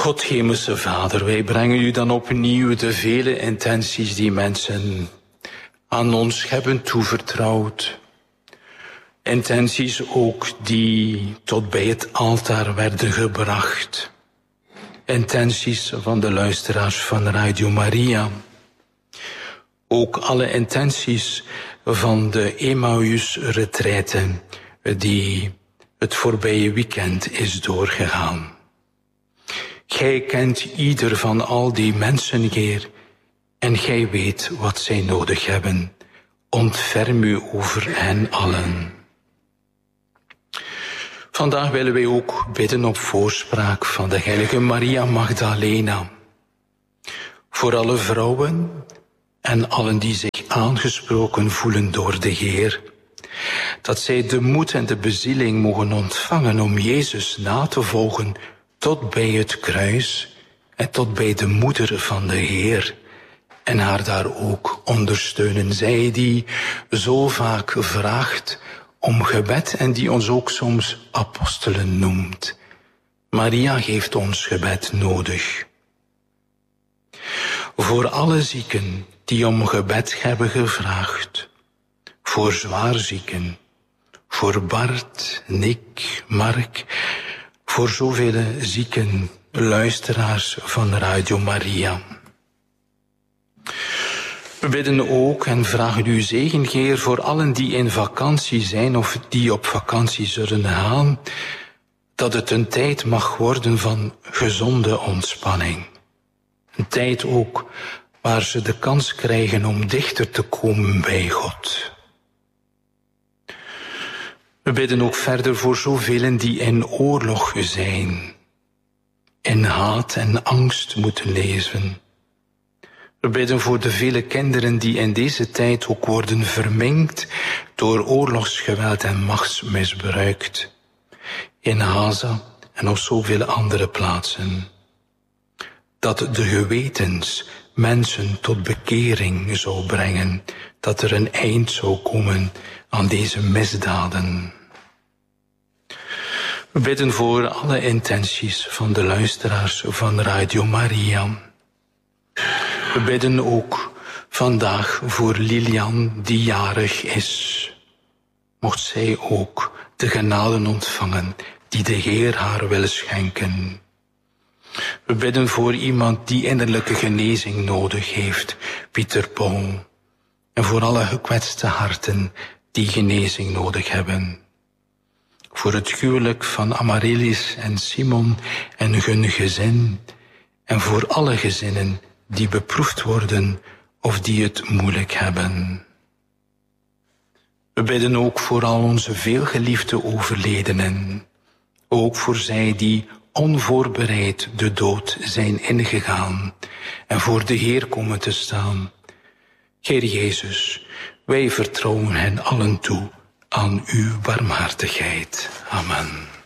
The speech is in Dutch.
God, Hemelse Vader, wij brengen u dan opnieuw de vele intenties die mensen aan ons hebben toevertrouwd. Intenties ook die tot bij het altaar werden gebracht. Intenties van de luisteraars van Radio Maria. Ook alle intenties van de Emmaus-retraite die het voorbije weekend is doorgegaan. Gij kent ieder van al die mensen, Heer, en gij weet wat zij nodig hebben. Ontferm u over hen allen. Vandaag willen wij ook bidden op voorspraak van de heilige Maria Magdalena. Voor alle vrouwen en allen die zich aangesproken voelen door de Heer. Dat zij de moed en de bezieling mogen ontvangen om Jezus na te volgen tot bij het kruis en tot bij de moeder van de Heer. En haar daar ook ondersteunen. Zij die zo vaak vraagt om gebed en die ons ook soms apostelen noemt. Maria heeft ons gebed nodig. Voor alle zieken die om gebed hebben gevraagd. Voor zwaarzieken. Voor Bart, Nick, Mark. Voor zoveel zieken luisteraars van Radio Maria. We bidden ook en vragen uw zegen, Heer, voor allen die in vakantie zijn of die op vakantie zullen gaan, dat het een tijd mag worden van gezonde ontspanning. Een tijd ook waar ze de kans krijgen om dichter te komen bij God. We bidden ook verder voor zoveel die in oorlog zijn, in haat en angst moeten leven. We bidden voor de vele kinderen die in deze tijd ook worden verminkt door oorlogsgeweld en machtsmisbruik. In Gaza en op zoveel andere plaatsen. Dat de gewetens mensen tot bekering zou brengen. Dat er een eind zou komen aan deze misdaden. We bidden voor alle intenties van de luisteraars van Radio Maria. We bidden ook vandaag voor Lilian die jarig is. Mocht zij ook de genade ontvangen die de Heer haar wil schenken. We bidden voor iemand die innerlijke genezing nodig heeft, Pieter Paul. En voor alle gekwetste harten die genezing nodig hebben. Voor het huwelijk van Amaryllis en Simon en hun gezin. En voor alle gezinnen die beproefd worden of die het moeilijk hebben. We bidden ook voor al onze veelgeliefde overledenen. Ook voor zij die onvoorbereid de dood zijn ingegaan en voor de Heer komen te staan. Heer Jezus, wij vertrouwen hen allen toe aan uw barmhartigheid. Amen.